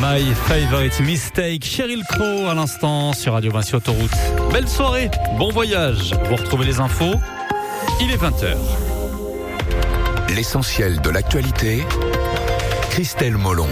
My Favorite Mistake, Sheryl Crow à l'instant sur Radio Vinci Autoroute. Belle soirée, bon voyage. Vous retrouvez les infos, il est 20h. L'essentiel de l'actualité, Christelle Molon.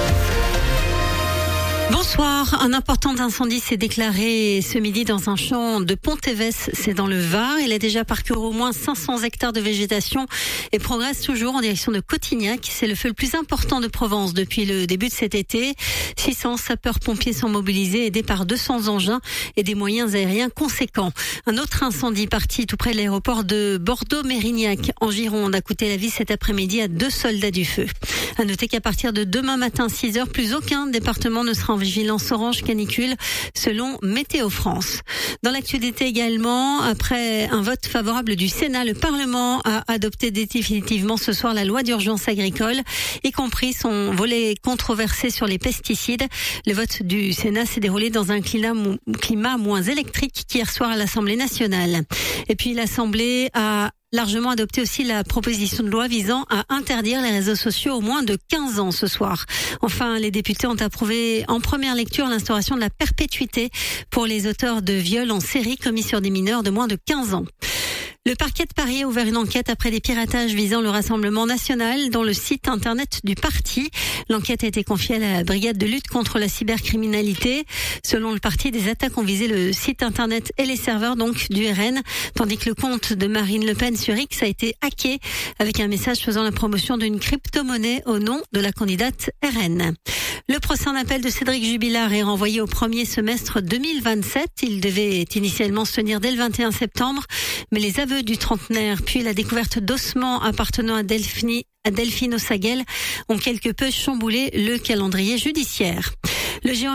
Bonsoir. Un important incendie s'est déclaré ce midi dans un champ de Pont-Évès, c'est dans le Var. Il a déjà parcouru au moins 500 hectares de végétation et progresse toujours en direction de Cotignac. C'est le feu le plus important de Provence depuis le début de cet été. 600 sapeurs-pompiers sont mobilisés, aidés par 200 engins et des moyens aériens conséquents. Un autre incendie parti tout près de l'aéroport de Bordeaux-Mérignac en Gironde a coûté la vie cet après-midi à 2 soldats du feu. À noter qu'à partir de demain matin 6h, plus aucun département ne sera en vigilance orange canicule selon Météo France. Dans l'actualité également, après un vote favorable du Sénat, le Parlement a adopté définitivement ce soir la loi d'urgence agricole, y compris son volet controversé sur les pesticides. Le vote du Sénat s'est déroulé dans un climat moins électrique qu'hier soir à l'Assemblée nationale. Et puis l'Assemblée a largement adopté aussi la proposition de loi visant à interdire les réseaux sociaux au moins de 15 ans ce soir. Enfin, les députés ont approuvé en première lecture l'instauration de la perpétuité pour les auteurs de viols en série commis sur des mineurs de moins de 15 ans. Le parquet de Paris a ouvert une enquête après des piratages visant le Rassemblement national dans le site internet du parti. L'enquête a été confiée à la brigade de lutte contre la cybercriminalité. Selon le parti, des attaques ont visé le site internet et les serveurs donc du RN, tandis que le compte de Marine Le Pen sur X a été hacké avec un message faisant la promotion d'une crypto-monnaie au nom de la candidate RN. Le procès en appel de Cédric Jubilard est renvoyé au premier semestre 2027. Il devait initialement se tenir dès le 21 septembre, mais les aveux du trentenaire puis la découverte d'ossements appartenant à Delphine Ossagel ont quelque peu chamboulé le calendrier judiciaire. Le géant